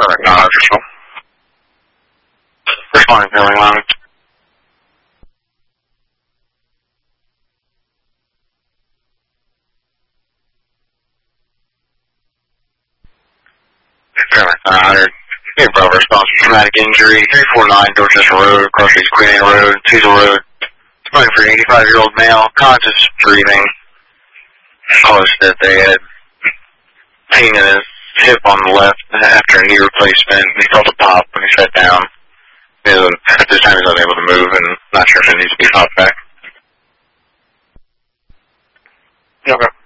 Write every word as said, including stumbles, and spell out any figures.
Alright, not official. Responding, going on. Fairly nine hundred. Hey, Bravo response. Traumatic injury. three forty-nine Dorchester Road, across East Queen Anne Road, Teasel Road. Running for an eighty-five-year-old male, conscious, breathing. Close that they had pain in his hip on the left after a knee replacement. He felt a pop when he sat down. At this time, he's unable to move and not sure if it needs to be popped back. Okay.